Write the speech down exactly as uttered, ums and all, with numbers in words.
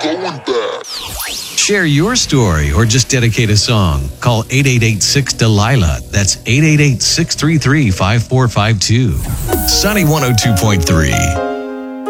going back. Share your story or just dedicate a song. Call eight eight eight six Delilah. That's eight eight eight six three three five four five two. Sunny one oh two point three.